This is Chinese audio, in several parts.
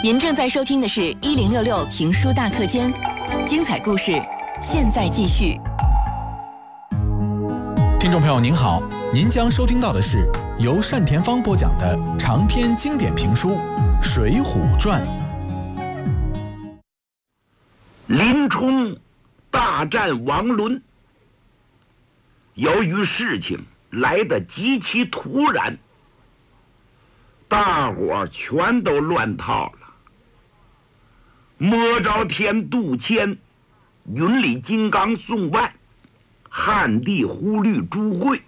您正在收听的是1066评书大课间，精彩故事现在继续。 听众朋友您好，您将收听到的是由单田芳播讲的长篇经典评书《水浒传》。 林冲大战王伦，由于事情来得极其突然，大伙儿全都乱套了。魔朝天杜迁、云里金刚宋万、汉地忽律朱贵，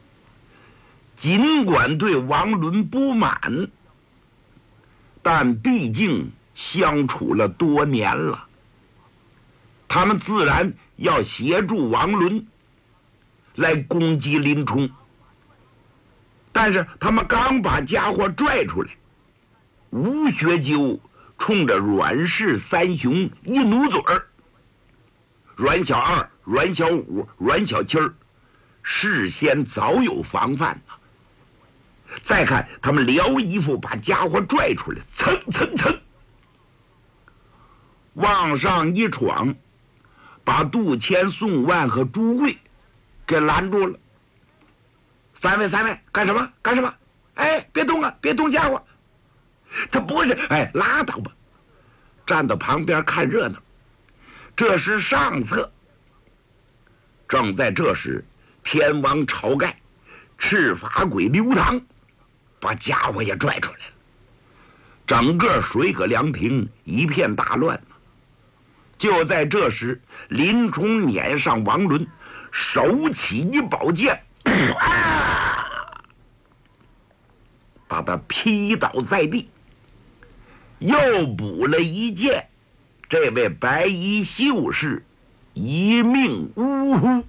尽管对王伦不满，但毕竟相处了多年了，他们自然要协助王伦来攻击林冲。但是他们刚把家伙拽出来，吴学究冲着阮氏三雄一努嘴儿，阮小二、阮小五、阮小七儿事先早有防范啊。再看他们撩衣服把家伙拽出来，蹭蹭蹭往上一闯，把杜迁、宋万和朱贵给拦住了。三位干什么？哎，别动啊，别动家伙！他不是，哎，拉倒吧，站到旁边看热闹。这是上策。正在这时，天王晁盖、赤发鬼刘唐把家伙也拽出来了，整个水阁凉亭一片大乱。就在这时，林冲撵上王伦，手起一宝剑，把他劈倒在地，又补了一剑，这位白衣秀士一命呜呼。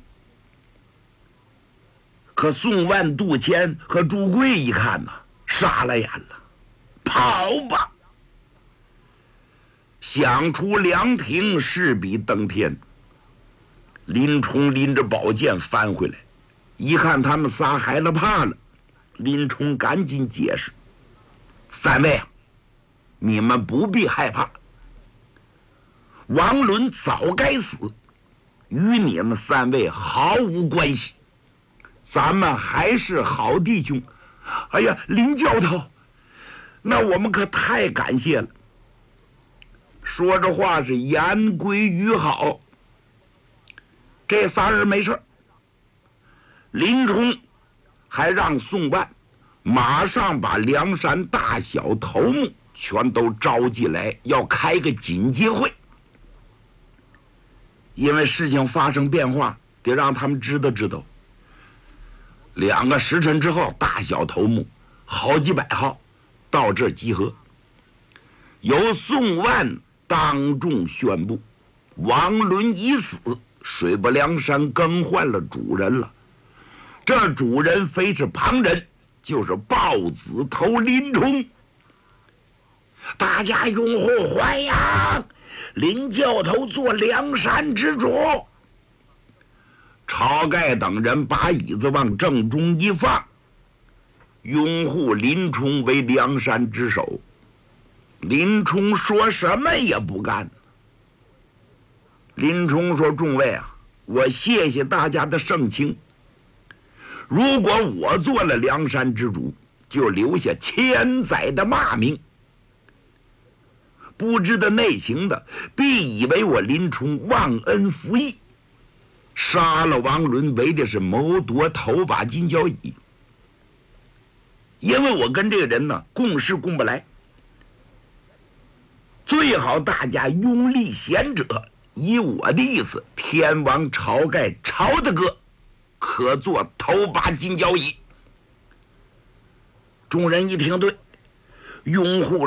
可宋万、杜迁和朱贵一看呐，傻了眼了，跑吧！想出凉亭势比登天。林冲拎着宝剑翻回来，一看他们仨害了怕了，林冲赶紧解释：三位啊，你们不必害怕，王伦早该死，与你们三位毫无关系，咱们还是好弟兄。哎呀，林教头，那我们可太感谢了。说着话是言归于好，这仨人没事。林冲还让宋万马上把梁山大小头目全都召集来，要开个紧急会，因为事情发生变化，得让他们知道。2个时辰之后，大小头目好几百号到这儿集合，由宋万当众宣布，王伦已死，水泊梁山更换了主人了。这主人非是旁人，就是豹子头林冲。大家拥护欢迎林教头做梁山之主。晁盖等人把椅子往正中一放，拥护林冲为梁山之首。林冲说什么也不干。林冲说：众位啊，我谢谢大家的盛情，如果我做了梁山之主，就留下千载的骂名，不知道内情的必以为我林冲忘恩负义，杀了王伦为的是谋夺头把金交椅。因为我跟这个人呢共事共不来，最好大家拥立贤者，以我的意思，天王晁盖晁大哥可做头把金交椅。众人一听，对，拥护